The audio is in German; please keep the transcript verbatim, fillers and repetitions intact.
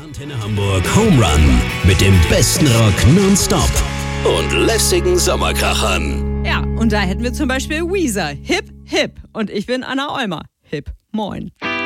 Antenne Hamburg Home Run mit dem besten Rock nonstop und lässigen Sommerkrachern. Ja, und da hätten wir zum Beispiel Weezer, Hip Hip. Und ich bin Anna Olmer. Hip, moin.